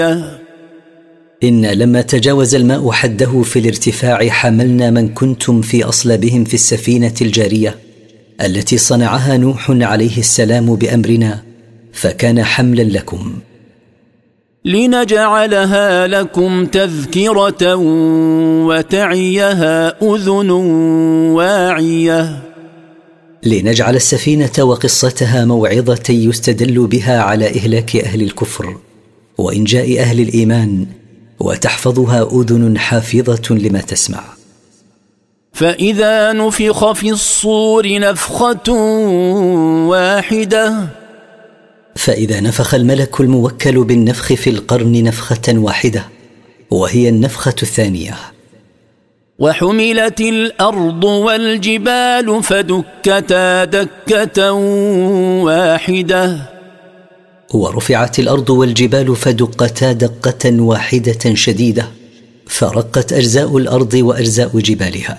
إن لما تجاوز الماء حده في الارتفاع حملنا من كنتم في أصلابهم في السفينة الجارية التي صنعها نوح عليه السلام بأمرنا، فكان حملا لكم، لنجعلها لكم تذكرة وتعيها أذن واعية. لنجعل السفينة وقصتها موعظة يستدل بها على إهلاك أهل الكفر وإنجاء أهل الإيمان، وتحفظها أذن حافظة لما تسمع. فإذا نفخ في الصور نفخة واحدة، فإذا نفخ الملك الموكل بالنفخ في القرن نفخة واحدة، وهي النفخة الثانية. وحملت الأرض والجبال فدكتا دكة واحدة، ورفعت الأرض والجبال فدقتا دقة واحدة شديدة، فرقت أجزاء الأرض وأجزاء جبالها.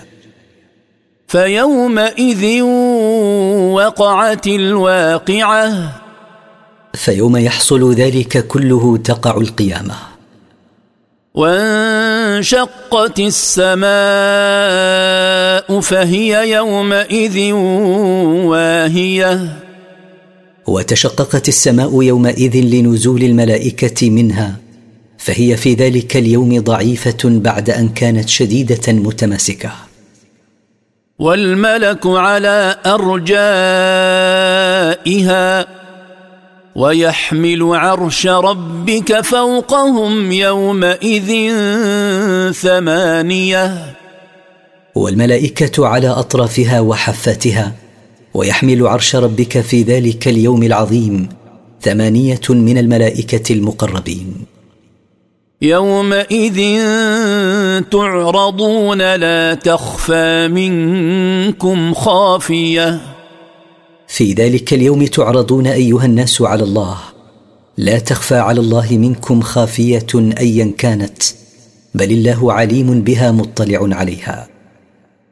فيومئذ وقعت الواقعة، فيوم يحصل ذلك كله تقع القيامة. وانشقت السماء فهي يومئذ واهية، وتشققت السماء يومئذ لنزول الملائكة منها، فهي في ذلك اليوم ضعيفة بعد أن كانت شديدة متماسكة. والملك على أرجائها ويحمل عرش ربك فوقهم يومئذ 8، والملائكة على أطرافها وحفاتها، ويحمل عرش ربك في ذلك اليوم العظيم 8 من الملائكة المقربين. يومئذ تعرضون لا تخفى منكم خافية، في ذلك اليوم تعرضون أيها الناس على الله، لا تخفى على الله منكم خافية أيا كانت، بل الله عليم بها مطلع عليها.